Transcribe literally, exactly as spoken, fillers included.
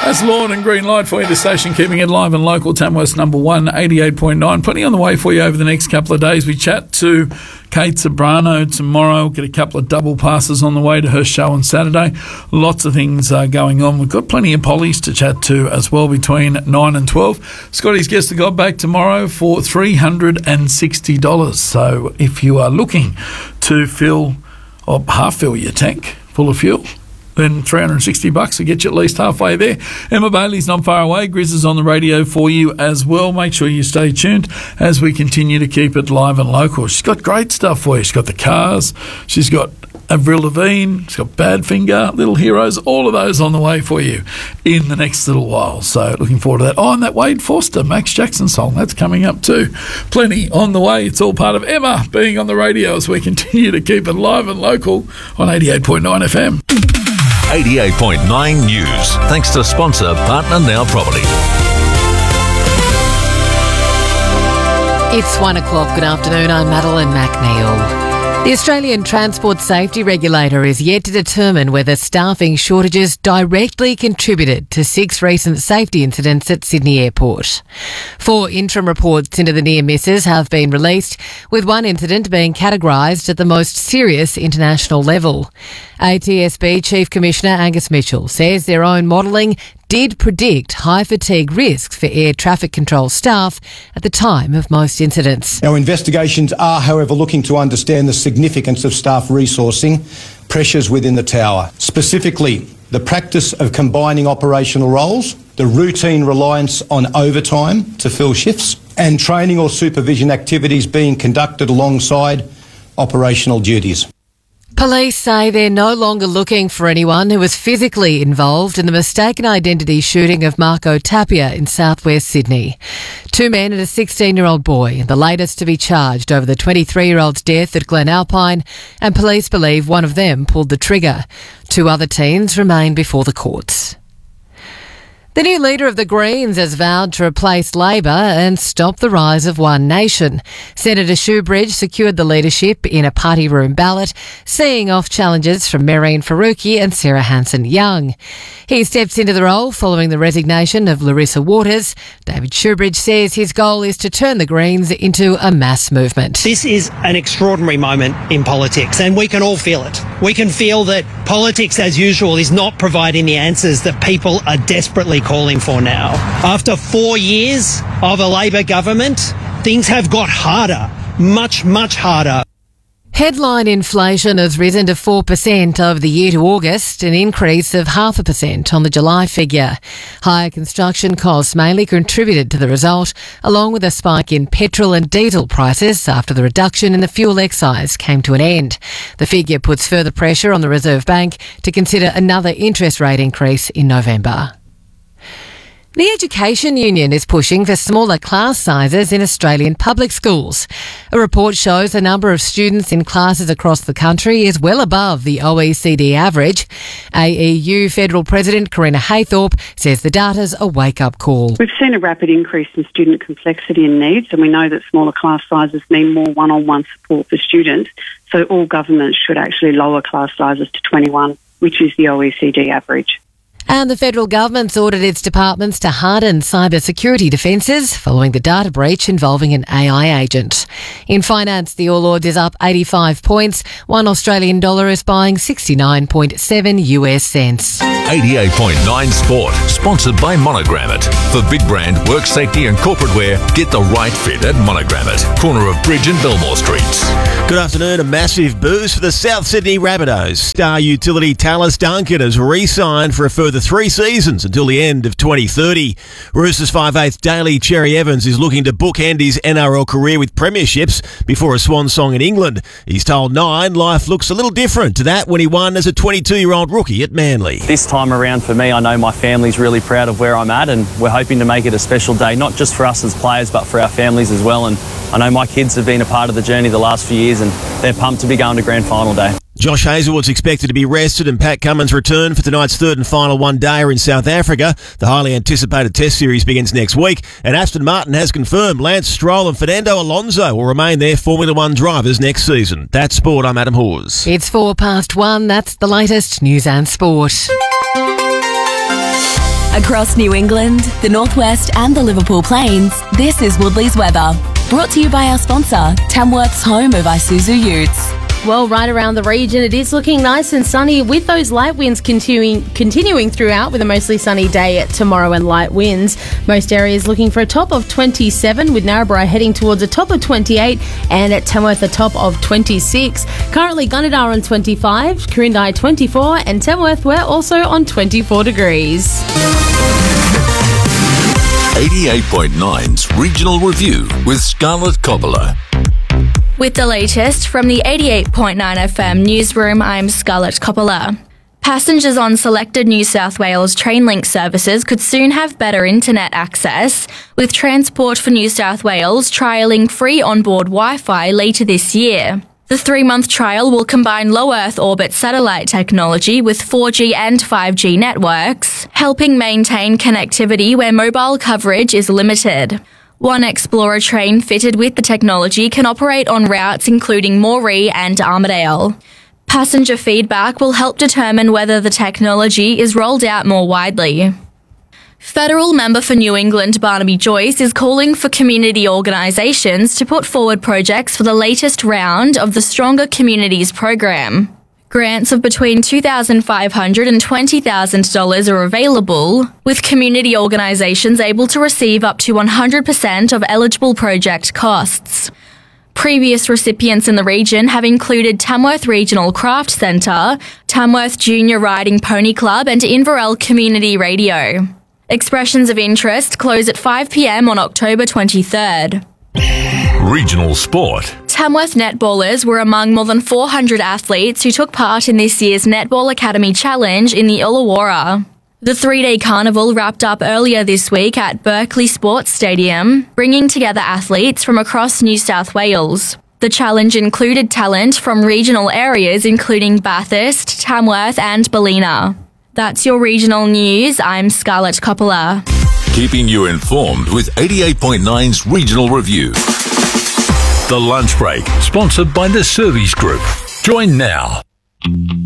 That's Lord and Green Light for you, the station keeping it live and local. Tamworth's number one, eighty-eight point nine. Plenty on the way for you over the next couple of days. We chat to Kate Sobrano tomorrow. Get a couple of double passes on the way to her show on Saturday. Lots of things uh, going on. We've got plenty of Pollies to chat to as well between nine and twelve. Scotty's Guest of God back tomorrow for three hundred sixty dollars. So if you are looking to fill or half fill your tank full of fuel, then three hundred sixty bucks will get you at least halfway there. Emma Bailey's not far away. Grizz is on the radio for you as well. Make sure you stay tuned as we continue to keep it live and local. She's got great stuff for you. She's got the Cars. She's got Avril Lavigne. She's got Badfinger, Little Heroes. All of those on the way for you in the next little while. So looking forward to that. Oh, and that Wade Forster, Max Jackson song. That's coming up too. Plenty on the way. It's all part of Emma being on the radio as we continue to keep it live and local on eighty-eight point nine F M. eighty-eight point nine News. Thanks to sponsor Partner Now Property. It's one o'clock. Good afternoon. I'm Madeline McNeil. The Australian Transport Safety Regulator is yet to determine whether staffing shortages directly contributed to six recent safety incidents at Sydney Airport. Four interim reports into the near misses have been released, with one incident being categorised at the most serious international level. A T S B Chief Commissioner Angus Mitchell says their own modelling did predict high fatigue risks for air traffic control staff at the time of most incidents. Our investigations are, however, looking to understand the significance of staff resourcing pressures within the tower, specifically the practice of combining operational roles, the routine reliance on overtime to fill shifts, and training or supervision activities being conducted alongside operational duties. Police say they're no longer looking for anyone who was physically involved in the mistaken identity shooting of Marco Tapia in southwest Sydney. Two men and a sixteen-year-old boy, the latest to be charged over the twenty-three-year-old's death at Glen Alpine, and police believe one of them pulled the trigger. Two other teens remain before the courts. The new leader of the Greens has vowed to replace Labor and stop the rise of One Nation. Senator Shoebridge secured the leadership in a party room ballot, seeing off challenges from Mehreen Faruqi and Sarah Hanson-Young. He steps into the role following the resignation of Larissa Waters. David Shoebridge says his goal is to turn the Greens into a mass movement. This is an extraordinary moment in politics, and we can all feel it. We can feel that politics, as usual, is not providing the answers that people are desperately calling for now. After four years of a Labor government, things have got harder, much, much harder. Headline inflation has risen to four percent over the year to August, an increase of half a percent on the July figure. Higher construction costs mainly contributed to the result, along with a spike in petrol and diesel prices after the reduction in the fuel excise came to an end. The figure puts further pressure on the Reserve Bank to consider another interest rate increase in November. The Education Union is pushing for smaller class sizes in Australian public schools. A report shows the number of students in classes across the country is well above the O E C D average. A E U Federal President Karina Haythorpe says the data's a wake-up call. We've seen a rapid increase in student complexity and needs, and we know that smaller class sizes mean more one-on-one support for students, so all governments should actually lower class sizes to twenty-one, which is the O E C D average. And the federal government's ordered its departments to harden cybersecurity defences following the data breach involving an A I agent. In finance, the All Ords is up eighty-five points. One Australian dollar is buying sixty-nine point seven U S cents. eighty-eight point nine Sport, sponsored by Monogrammet. For big brand, work safety and corporate wear, get the right fit at Monogrammet, corner of Bridge and Belmore Streets. Good afternoon. A massive boost for the South Sydney Rabbitohs. Star utility Tallis Duncan has re-signed for a further three seasons until the end of twenty thirty. Roosters five-eighth Daly Cherry Evans is looking to bookend his N R L career with premierships before a swan song in England. He's told Nine life looks a little different to that when he won as a twenty-two-year-old rookie at Manly. This time around for me, I know my family's really proud of where I'm at, and we're hoping to make it a special day, not just for us as players, but for our families as well. And I know my kids have been a part of the journey the last few years, and they're pumped to be going to grand final day. Josh Hazelwood's expected to be rested, and Pat Cummins return for tonight's third and final one-dayer in South Africa. The highly anticipated Test Series begins next week, and Aston Martin has confirmed Lance Stroll and Fernando Alonso will remain their Formula One drivers next season. That's Sport. I'm Adam Hawes. It's four past one. That's the latest news and sport. A Across New England, the Northwest and the Liverpool Plains, this is Woodley's weather. Brought to you by our sponsor, Tamworth's home of Isuzu Utes. Well, right around the region, it is looking nice and sunny with those light winds continuing continuing throughout with a mostly sunny day tomorrow and light winds. Most areas looking for a top of twenty-seven, with Narrabri heading towards a top of twenty-eight and at Tamworth a top of twenty-six. Currently Gunnedah on twenty-five, Quirindi twenty-four and Tamworth we're also on twenty-four degrees. eighty-eight point nine's Regional Review with Scarlett Coppola. With the latest from the eighty-eight point nine F M newsroom, I'm Scarlett Coppola. Passengers on selected New South Wales Trainlink services could soon have better internet access, with Transport for New South Wales trialling free onboard Wi-Fi later this year. The three-month trial will combine low Earth orbit satellite technology with four G and five G networks, helping maintain connectivity where mobile coverage is limited. One Explorer train fitted with the technology can operate on routes including Moree and Armidale. Passenger feedback will help determine whether the technology is rolled out more widely. Federal member for New England Barnaby Joyce is calling for community organisations to put forward projects for the latest round of the Stronger Communities program. Grants of between two thousand five hundred dollars and twenty thousand dollars are available, with community organisations able to receive up to one hundred percent of eligible project costs. Previous recipients in the region have included Tamworth Regional Craft Centre, Tamworth Junior Riding Pony Club and Inverell Community Radio. Expressions of interest close at five p m on October twenty-third. Regional Sport. Tamworth netballers were among more than four hundred athletes who took part in this year's Netball Academy Challenge in the Illawarra. The three-day carnival wrapped up earlier this week at Berkeley Sports Stadium, bringing together athletes from across New South Wales. The challenge included talent from regional areas including Bathurst, Tamworth and Ballina. That's your regional news. I'm Scarlett Coppola. Keeping you informed with eighty-eight point nine's Regional Review. The Lunch Break, sponsored by the Service Group. Join now.